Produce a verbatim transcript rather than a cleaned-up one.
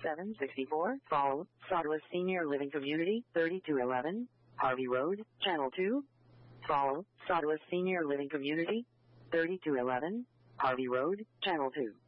seven sixty-four, follow, Sawdust Senior Living Community, thirty-two eleven, Harvey Road, Channel two, follow, Sawdust Senior Living Community, thirty-two eleven, Harvey Road, Channel two.